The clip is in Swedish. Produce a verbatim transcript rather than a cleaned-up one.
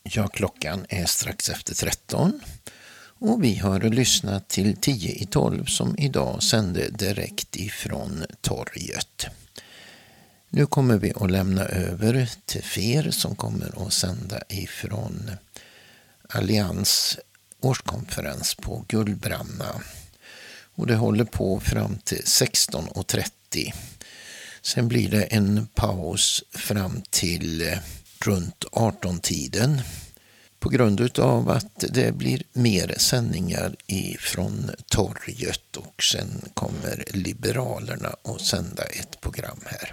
Ja, klockan är strax efter tretton och vi har lyssnat till tio i tolv som idag sände direkt ifrån torget. Nu kommer vi att lämna över till Fer som kommer att sända ifrån Allians årskonferens på Gullbranna. Och det håller på fram till sexton och trettio. Sen blir det en paus fram till runt arton-tiden på grund av att det blir mer sändningar ifrån torget och sen kommer Liberalerna att sända ett program här.